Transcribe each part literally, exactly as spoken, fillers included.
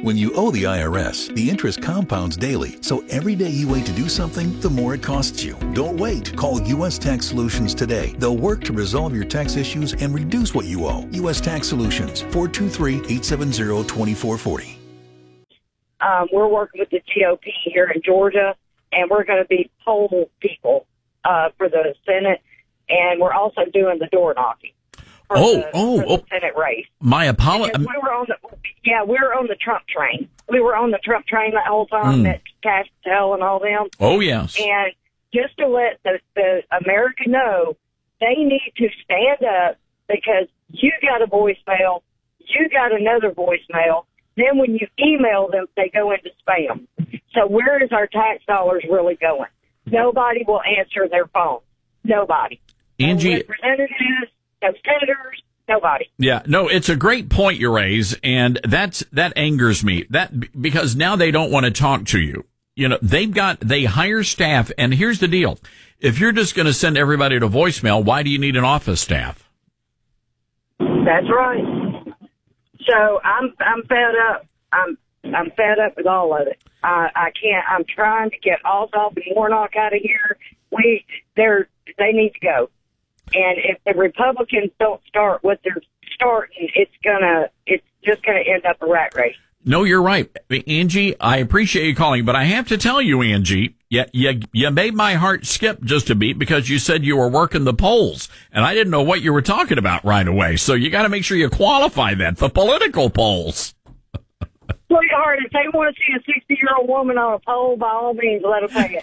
When you owe the I R S, the interest compounds daily, so every day you wait to do something, the more it costs you. Don't wait. Call U S Tax Solutions today. They'll work to resolve your tax issues and reduce what you owe. U S Tax Solutions, four two three, eight seven zero, two four four zero. Um, we're working with the G O P here in Georgia, and we're going to be poll people uh, for the Senate, and we're also doing the door knocking. For oh, the, oh, for the oh! Senate race. My apologies. We were on the yeah, we were on the Trump train. We were on the Trump train that whole time. Mm. That Cash Patel and all them. Oh yes. And just to let the, the America know, they need to stand up because you got a voicemail, you got another voicemail. Then when you email them, they go into spam. So where is our tax dollars really going? Nobody will answer their phone. Nobody. Angie, no representatives, no senators, nobody. Yeah, no, it's a great point you raise, and that's that angers me. That because now they don't want to talk to you. You know, they've got they hire staff, and here's the deal: if you're just going to send everybody to voicemail, why do you need an office staff? That's right. So I'm I'm fed up. I'm I'm fed up with all of it. I I can't. I'm trying to get Ossoff and Warnock out of here. We they're they need to go. And if the Republicans don't start what they're starting, it's gonna it's just gonna end up a rat race. No, you're right, Angie. I appreciate you calling, but I have to tell you, Angie, you, you, you made my heart skip just a beat because you said you were working the polls, and I didn't know what you were talking about right away. So you got to make sure you qualify that, the political polls. Sweetheart, if they want to see a sixty-year-old woman on a pole, by all means, let them take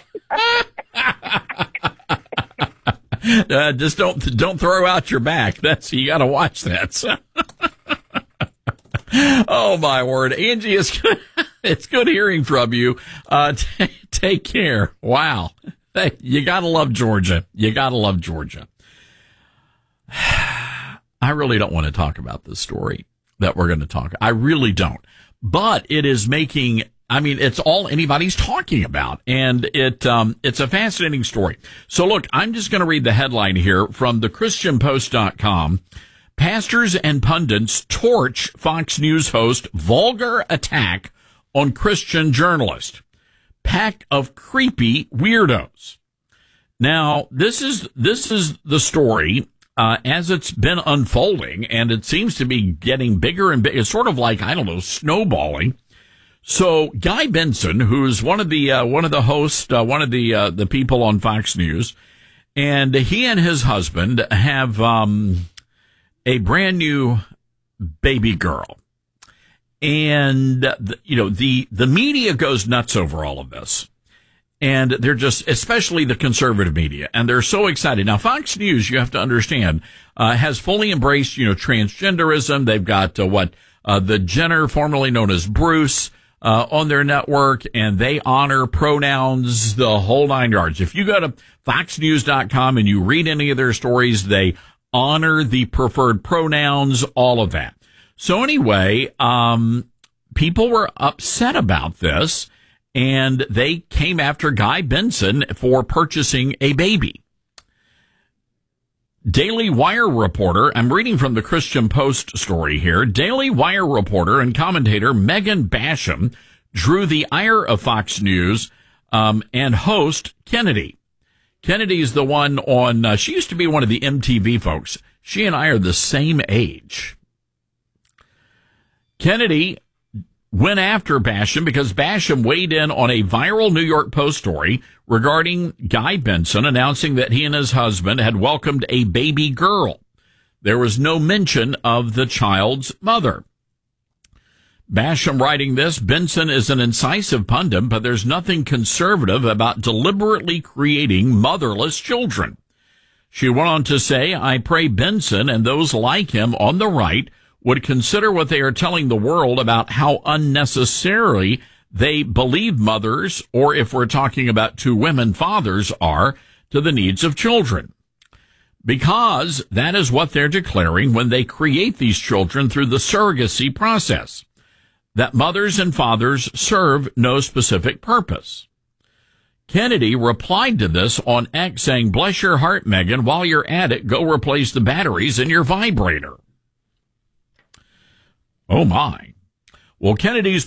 it. Uh, just don't don't throw out your back. That's you got to watch that. Oh my word, Angie, it's good. It's good hearing from you. Uh, t- take care. Wow, hey, you gotta love Georgia. You gotta love Georgia. I really don't want to talk about this story that we're going to talk. I really don't. But it is making. I mean, it's all anybody's talking about, and it um, it's a fascinating story. So, look, I'm just going to read the headline here from the Christian Post dot com. Pastors and pundits torch Fox News host vulgar attack on Christian journalist. Pack of creepy weirdos. Now, this is this is the story uh, as it's been unfolding, and it seems to be getting bigger and bigger. It's sort of like, I don't know, snowballing. So Guy Benson, who's one of the uh, one of the hosts, uh, one of the uh, the people on Fox News, and he and his husband have um, a brand new baby girl, and the, you know the the media goes nuts over all of this, and they're just, especially the conservative media, and they're so excited. Now, Fox News, you have to understand, uh, has fully embraced you know transgenderism. They've got uh, what uh, the Jenner, formerly known as Bruce. Uh, on their network, and they honor pronouns, the whole nine yards. If you go to fox news dot com and you read any of their stories, they honor the preferred pronouns, all of that. So anyway, um, people were upset about this, and they came after Guy Benson for purchasing a baby. Daily Wire reporter, I'm reading from the Christian Post story here. Daily Wire reporter and commentator Megan Basham drew the ire of Fox News um, and host Kennedy. Kennedy's the one on, uh, she used to be one of the M T V folks. She and I are the same age. Kennedy went after Basham because Basham weighed in on a viral New York Post story regarding Guy Benson announcing that he and his husband had welcomed a baby girl. There was no mention of the child's mother. Basham writing this, Benson is an incisive pundit, but there's nothing conservative about deliberately creating motherless children. She went on to say, I pray Benson and those like him on the right would consider what they are telling the world about how unnecessarily they believe mothers, or if we're talking about two women, fathers, are to the needs of children. Because that is what they're declaring when they create these children through the surrogacy process, that mothers and fathers serve no specific purpose. Kennedy replied to this on X saying, bless your heart, Megan, while you're at it, go replace the batteries in your vibrator. Oh, my. Well, Kennedy's